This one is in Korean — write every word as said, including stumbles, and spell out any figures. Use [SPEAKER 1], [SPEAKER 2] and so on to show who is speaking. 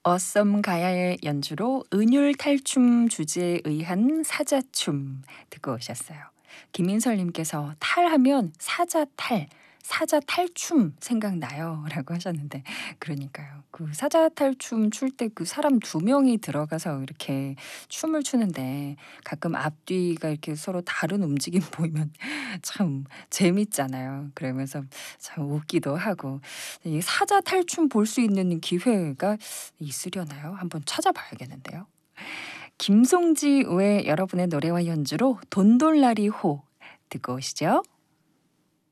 [SPEAKER 1] 어썸 가야의 연주로 은율 탈춤 주제에 의한 사자춤 듣고 오셨어요. 김인설님께서 탈하면 사자탈, 사자탈춤 생각나요 라고 하셨는데 그러니까요. 그 사자탈춤 출 때 그 사람 두 명이 들어가서 이렇게 춤을 추는데 가끔 앞뒤가 이렇게 서로 다른 움직임 보이면 참 재밌잖아요. 그러면서 참 웃기도 하고 이 사자탈춤 볼 수 있는 기회가 있으려나요? 한번 찾아봐야겠는데요. 김송지 외 여러분의 노래와 연주로 돈돌라리 호 듣고 오시죠.